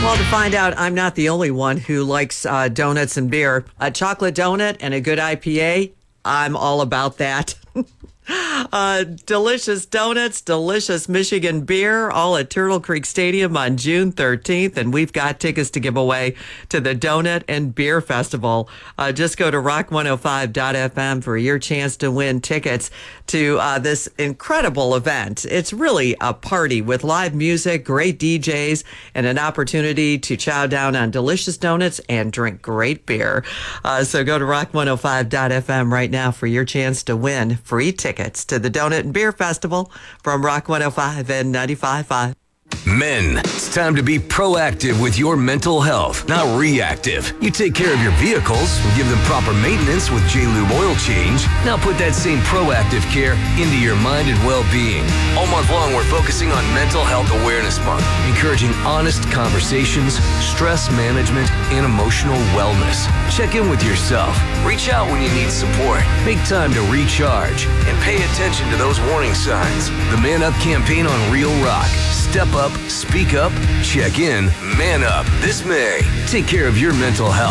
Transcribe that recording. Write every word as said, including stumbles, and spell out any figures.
called to find out I'm not the only one who likes uh, donuts and beer. A chocolate donut and a good I P A, I'm all about that. Uh, delicious donuts, delicious Michigan beer, all at Turtle Creek Stadium on June thirteenth. And we've got tickets to give away to the Donut and Beer Festival. Uh, just go to rock one oh five dot f m for your chance to win tickets to uh, this incredible event. It's really a party with live music, great D Js, and an opportunity to chow down on delicious donuts and drink great beer. Uh, so go to rock one oh five dot f m right now for your chance to win free tickets to the Donut and Beer Festival from Rock one oh five and ninety-five point five. Men, it's time to be proactive with your mental health, not reactive. You take care of your vehicles and give them proper maintenance with J-Lube oil change. Now put that same proactive care into your mind and well-being. All month long, we're focusing on Mental Health Awareness Month, encouraging honest conversations, stress management, and emotional wellness. Check in with yourself. Reach out when you need support. Make time to recharge and pay attention to those warning signs. The Man Up campaign on Real Rock. Step up, speak up, check in, man up this May. Take care of your mental health.